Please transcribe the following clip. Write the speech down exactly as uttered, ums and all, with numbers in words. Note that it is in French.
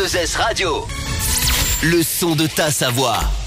deux S Radio. Le son de ta Savoie.